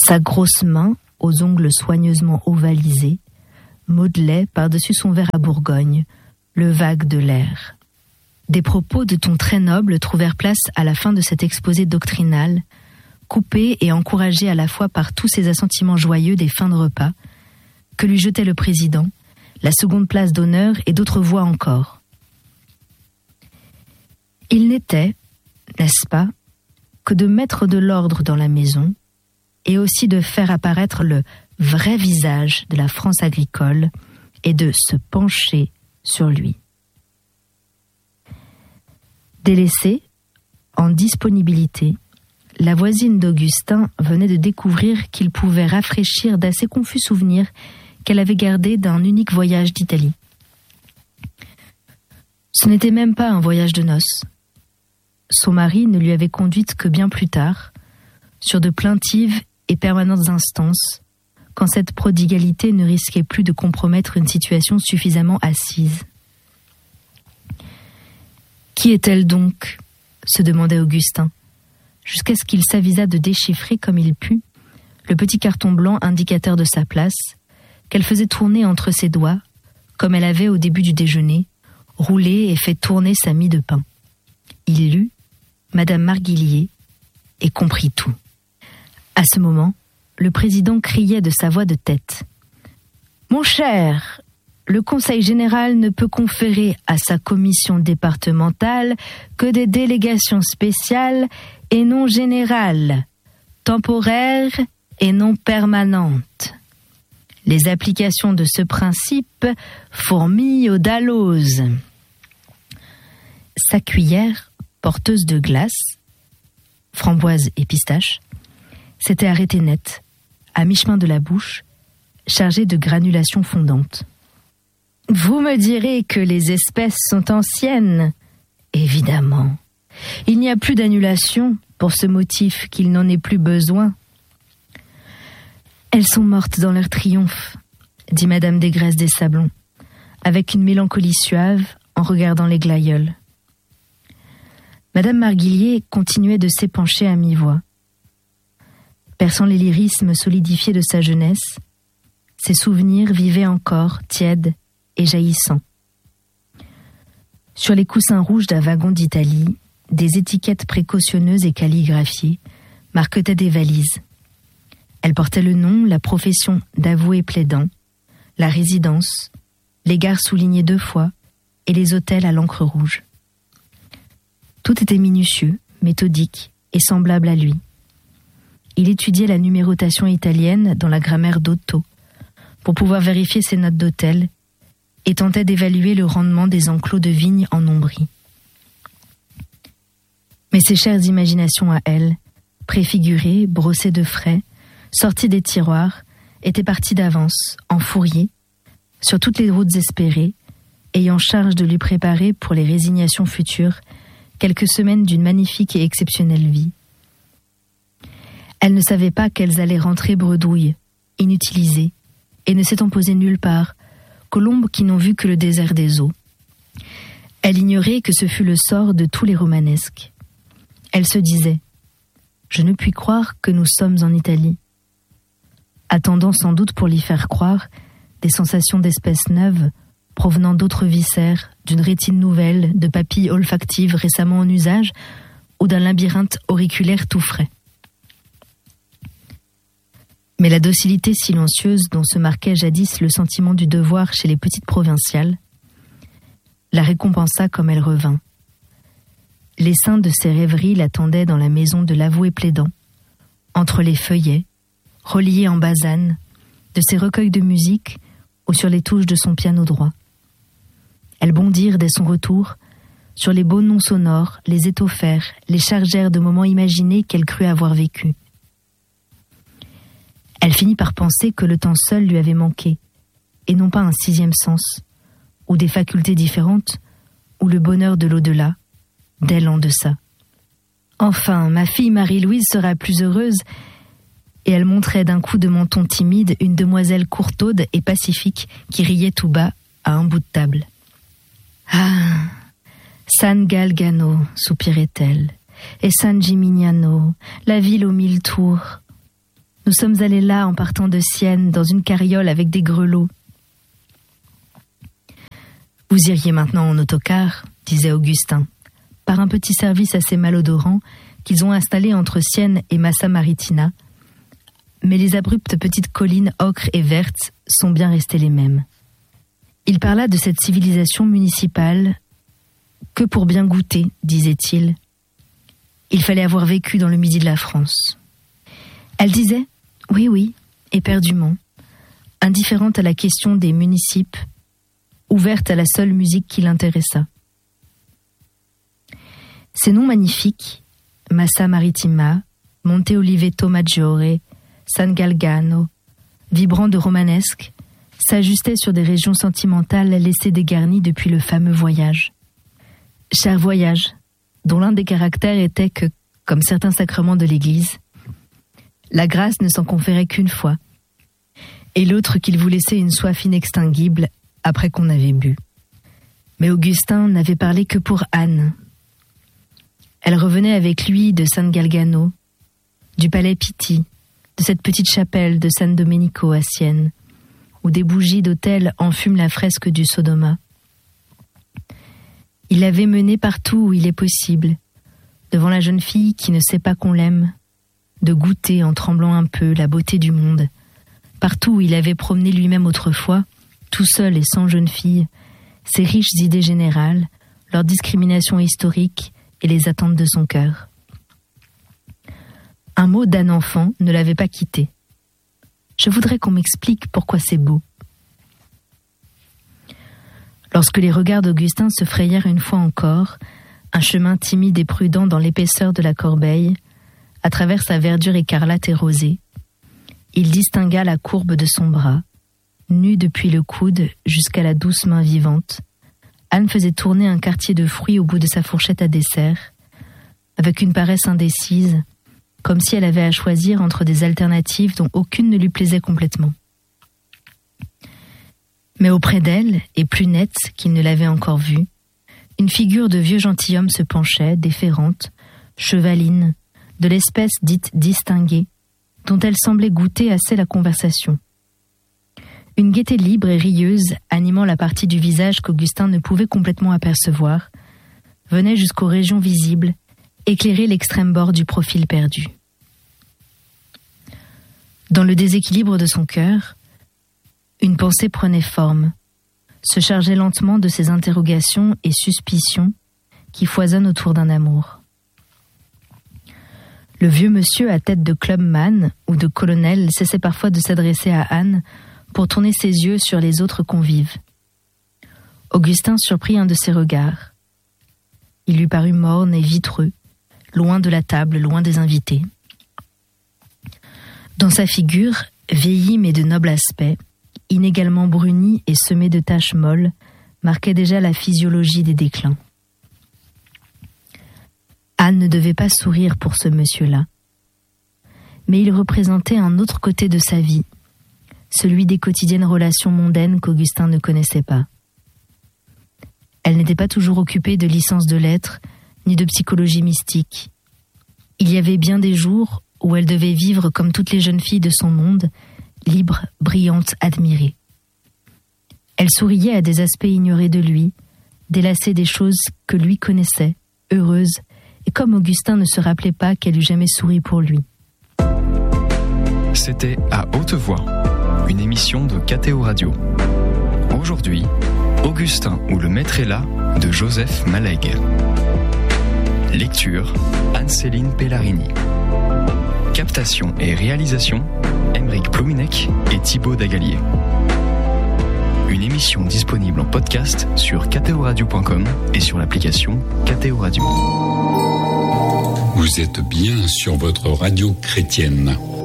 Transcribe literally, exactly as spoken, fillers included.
Sa grosse main, aux ongles soigneusement ovalisés, modelait par-dessus son verre à Bourgogne le vague de l'air. Des propos de ton très noble trouvèrent place à la fin de cet exposé doctrinal, coupé et encouragé à la fois par tous ces assentiments joyeux des fins de repas, que lui jetait le président, la seconde place d'honneur et d'autres voix encore. Il n'était, n'est-ce pas, que de mettre de l'ordre dans la maison et aussi de faire apparaître le vrai visage de la France agricole et de se pencher sur lui. Délaissée, en disponibilité, la voisine d'Augustin venait de découvrir qu'il pouvait rafraîchir d'assez confus souvenirs qu'elle avait gardés d'un unique voyage d'Italie. Ce n'était même pas un voyage de noces. Son mari ne lui avait conduite que bien plus tard, sur de plaintives et permanentes instances, quand cette prodigalité ne risquait plus de compromettre une situation suffisamment assise. Qui est-elle donc ? Se demandait Augustin, jusqu'à ce qu'il s'avisa de déchiffrer comme il put le petit carton blanc indicateur de sa place, qu'elle faisait tourner entre ses doigts, comme elle avait au début du déjeuner, roulé et fait tourner sa mie de pain. Il lut Madame Marguillier et comprit tout. À ce moment, le président criait de sa voix de tête. « Mon cher, le Conseil général ne peut conférer à sa commission départementale que des délégations spéciales et non générales, temporaires et non permanentes. Les applications de ce principe fourmillent aux daloses. » Sa cuillère, porteuse de glace, framboise et pistache, s'était arrêtée net, à mi-chemin de la bouche, chargée de granulations fondantes. « Vous me direz que les espèces sont anciennes. Évidemment. Il n'y a plus d'annulation pour ce motif qu'il n'en ait plus besoin. »« Elles sont mortes dans leur triomphe, » dit Madame Desgraisses des Sablons, avec une mélancolie suave en regardant les glaïeuls. Madame Marguillier continuait de s'épancher à mi-voix. Perçant les lyrismes solidifiés de sa jeunesse, ses souvenirs vivaient encore, tièdes et jaillissants. Sur les coussins rouges d'un wagon d'Italie, des étiquettes précautionneuses et calligraphiées marquetaient des valises. Elles portaient le nom, la profession d'avoué plaidant, la résidence, les gares soulignées deux fois et les hôtels à l'encre rouge. Tout était minutieux, méthodique et semblable à lui. Il étudiait la numérotation italienne dans la grammaire d'Otto pour pouvoir vérifier ses notes d'hôtel et tentait d'évaluer le rendement des enclos de vignes en Ombrie. Mais ses chères imaginations à elle, préfigurées, brossées de frais, sorties des tiroirs, étaient parties d'avance, en fourrier, sur toutes les routes espérées, ayant charge de lui préparer pour les résignations futures quelques semaines d'une magnifique et exceptionnelle vie. Elle ne savait pas qu'elles allaient rentrer bredouilles, inutilisées, et ne s'étant posées nulle part, colombes qui n'ont vu que le désert des eaux. Elle ignorait que ce fut le sort de tous les romanesques. Elle se disait « Je ne puis croire que nous sommes en Italie », attendant sans doute pour l'y faire croire des sensations d'espèces neuves provenant d'autres viscères, d'une rétine nouvelle, de papilles olfactives récemment en usage ou d'un labyrinthe auriculaire tout frais. Mais la docilité silencieuse dont se marquait jadis le sentiment du devoir chez les petites provinciales la récompensa comme elle revint. L'essaim de ses rêveries l'attendait dans la maison de l'avoué plaidant, entre les feuillets, reliés en basane, de ses recueils de musique ou sur les touches de son piano droit. Elles bondirent dès son retour sur les beaux noms sonores, les étoffèrent, les chargèrent de moments imaginés qu'elle crut avoir vécus. Elle finit par penser que le temps seul lui avait manqué, et non pas un sixième sens, ou des facultés différentes, ou le bonheur de l'au-delà, d'elle en deçà. Enfin, ma fille Marie-Louise sera plus heureuse, et elle montrait d'un coup de menton timide une demoiselle courtaude et pacifique qui riait tout bas à un bout de table. « Ah, San Galgano, soupirait-elle, et San Gimignano, la ville aux mille tours. Nous sommes allés là en partant de Sienne, dans une carriole avec des grelots. Vous iriez maintenant en autocar, disait Augustin, par un petit service assez malodorant qu'ils ont installé entre Sienne et Massa Marittina, mais les abruptes petites collines ocres et vertes sont bien restées les mêmes. Il parla de cette civilisation municipale que pour bien goûter, disait-il. Il fallait avoir vécu dans le midi de la France. Elle disait « oui, oui », éperdument, indifférente à la question des municipes, ouverte à la seule musique qui l'intéressa. Ces noms magnifiques, Massa Marittima, Monte Oliveto Maggiore, San Galgano, vibrants de romanesque, s'ajustaient sur des régions sentimentales laissées dégarnies depuis le fameux voyage. Cher voyage, dont l'un des caractères était que, comme certains sacrements de l'Église, la grâce ne s'en conférait qu'une fois, et l'autre qu'il vous laissait une soif inextinguible après qu'on avait bu. Mais Augustin n'avait parlé que pour Anne. Elle revenait avec lui de San Galgano, du palais Pitti, de cette petite chapelle de San Domenico à Sienne, où des bougies d'autel enfument la fresque du Sodoma. Il l'avait menée partout où il est possible, devant la jeune fille qui ne sait pas qu'on l'aime, de goûter en tremblant un peu la beauté du monde, partout où il avait promené lui-même autrefois, tout seul et sans jeune fille, ses riches idées générales, leur discrimination historique et les attentes de son cœur. Un mot d'Anne enfant ne l'avait pas quitté. Je voudrais qu'on m'explique pourquoi c'est beau. Lorsque les regards d'Augustin se frayèrent une fois encore, un chemin timide et prudent dans l'épaisseur de la corbeille, à travers sa verdure écarlate et rosée, il distingua la courbe de son bras, nue depuis le coude jusqu'à la douce main vivante. Anne faisait tourner un quartier de fruits au bout de sa fourchette à dessert, avec une paresse indécise, comme si elle avait à choisir entre des alternatives dont aucune ne lui plaisait complètement. Mais auprès d'elle, et plus nette qu'il ne l'avait encore vue, une figure de vieux gentilhomme se penchait, déférente, chevaline, de l'espèce dite distinguée, dont elle semblait goûter assez la conversation. Une gaieté libre et rieuse, animant la partie du visage qu'Augustin ne pouvait complètement apercevoir, venait jusqu'aux régions visibles, éclairer l'extrême bord du profil perdu. Dans le déséquilibre de son cœur, une pensée prenait forme, se chargeait lentement de ces interrogations et suspicions qui foisonnent autour d'un amour. Le vieux monsieur à tête de clubman ou de colonel cessait parfois de s'adresser à Anne pour tourner ses yeux sur les autres convives. Augustin surprit un de ses regards. Il lui parut morne et vitreux, loin de la table, loin des invités. Dans sa figure, vieillie mais de noble aspect, inégalement brunie et semée de taches molles, marquait déjà la physiologie des déclins. Anne ne devait pas sourire pour ce monsieur-là. Mais il représentait un autre côté de sa vie, celui des quotidiennes relations mondaines qu'Augustin ne connaissait pas. Elle n'était pas toujours occupée de licence de lettres, ni de psychologie mystique. Il y avait bien des jours où elle devait vivre comme toutes les jeunes filles de son monde, libre, brillante, admirée. Elle souriait à des aspects ignorés de lui, délassée des choses que lui connaissait, heureuse, et comme Augustin ne se rappelait pas qu'elle eût jamais souri pour lui. C'était À Haute Voix, une émission de K T O Radio. Aujourd'hui, Augustin ou le maître est là, de Joseph Malègue. Lecture, Anne-Céline Pellarini. Captation et réalisation, Aymeric Plouminec et Thibaut Dagalier. Une émission disponible en podcast sur k t o radio point com et sur l'application K T O Radio. Vous êtes bien sur votre radio chrétienne.